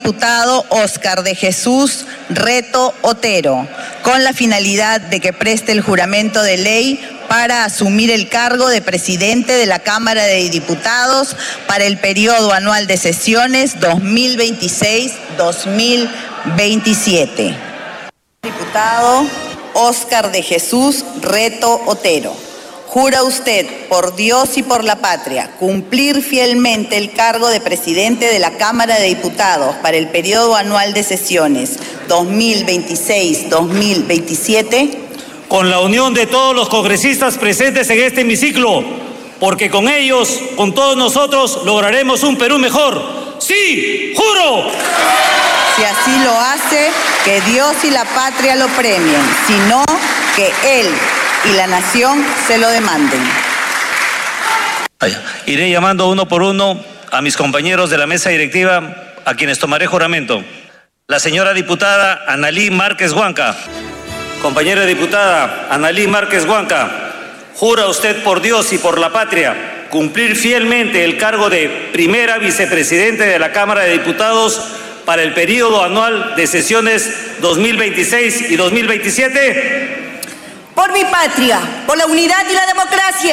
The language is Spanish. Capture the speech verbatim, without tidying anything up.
Diputado Óscar de Jesús Reto Otero, con la finalidad de que preste el juramento de ley para asumir el cargo de presidente de la Cámara de Diputados para el periodo anual de sesiones dos mil veintiséis dos mil veintisiete. Diputado Óscar de Jesús Reto Otero. ¿Jura usted, por Dios y por la patria, cumplir fielmente el cargo de presidente de la Cámara de Diputados para el periodo anual de sesiones dos mil veintiséis dos mil veintisiete? Con la unión de todos los congresistas presentes en este hemiciclo, porque con ellos, con todos nosotros, lograremos un Perú mejor. ¡Sí! ¡Juro! Si así lo hace, que Dios y la patria lo premien, si no, que él y la nación se lo demanden. Iré llamando uno por uno a mis compañeros de la mesa directiva, a quienes tomaré juramento. La señora diputada Analí Márquez Huanca. Compañera diputada Analí Márquez Huanca, ¿jura usted por Dios y por la patria cumplir fielmente el cargo de primera vicepresidente de la Cámara de Diputados para el periodo anual de sesiones dos mil veintiséis y dos mil veintisiete? Por mi patria, por la unidad y la democracia.